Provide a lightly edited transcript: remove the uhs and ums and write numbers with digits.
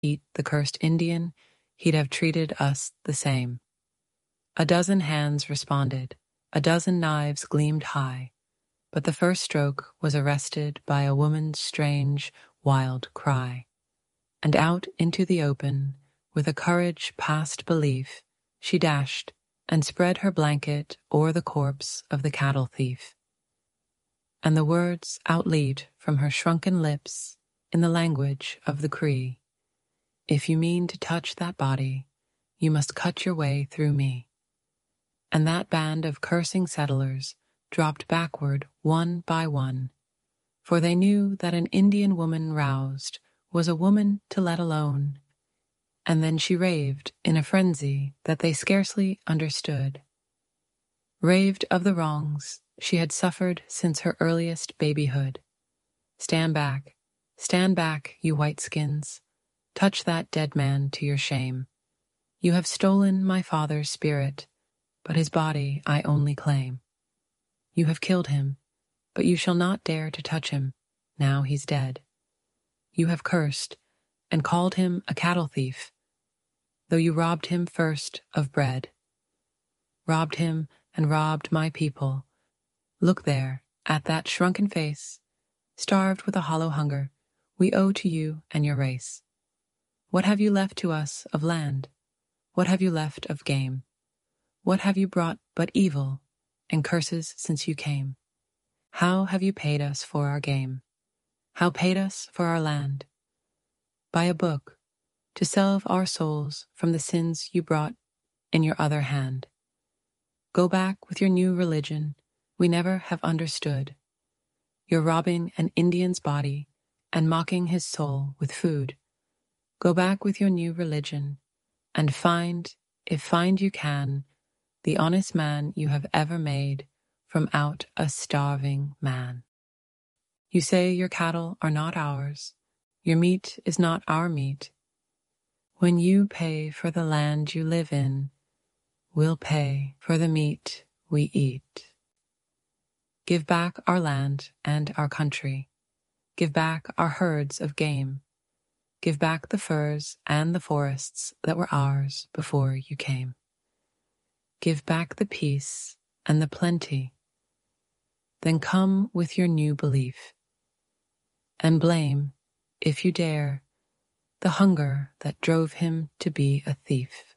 eat the cursed Indian, he'd have treated us the same. A dozen hands responded, a dozen knives gleamed high, but the first stroke was arrested by a woman's strange, wild cry. And out into the open, with a courage past belief, she dashed and spread her blanket o'er the corpse of the cattle thief. And the words outleaped from her shrunken lips in the language of the Cree. If you mean to touch that body, you must cut your way through me. And that band of cursing settlers dropped backward one by one, for they knew that an Indian woman roused was a woman to let alone. And then she raved in a frenzy that they scarcely understood. Raved of the wrongs she had suffered since her earliest babyhood. Stand back, you white-skins. Touch that dead man to your shame. You have stolen my father's spirit, but his body I only claim. You have killed him, but you shall not dare to touch him, now he's dead. You have cursed and called him a cattle thief, though you robbed him first of bread. Robbed him and robbed my people. Look there, at that shrunken face, starved with a hollow hunger, we owe to you and your race. What have you left to us of land? What have you left of game? What have you brought but evil and curses since you came? How have you paid us for our game? How paid us for our land? By a book, to salve our souls from the sins you brought in your other hand. Go back with your new religion we never have understood. You're robbing an Indian's body and mocking his soul with food. Go back with your new religion and find, if find you can, the honest man you have ever made from out a starving man. You say your cattle are not ours, your meat is not our meat. When you pay for the land you live in, we'll pay for the meat we eat. Give back our land and our country. Give back our herds of game. Give back the furs and the forests that were ours before you came. Give back the peace and the plenty. Then come with your new belief. And blame, if you dare, the hunger that drove him to be a thief.